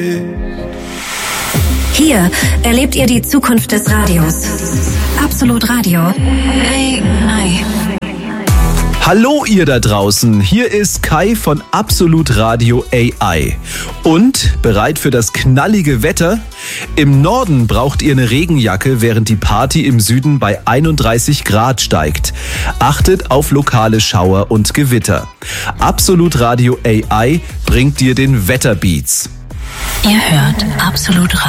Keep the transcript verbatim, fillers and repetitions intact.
Hier erlebt ihr die Zukunft des Radios. Absolut Radio. A I. Hallo ihr da draußen, hier ist Kai von Absolut Radio A I. Und bereit für das knallige Wetter? Im Norden braucht ihr eine Regenjacke, während die Party im Süden bei einunddreißig Grad steigt. Achtet auf lokale Schauer und Gewitter. Absolut Radio A I bringt dir den Wetterbeats. Ihr hört Absolut Radio.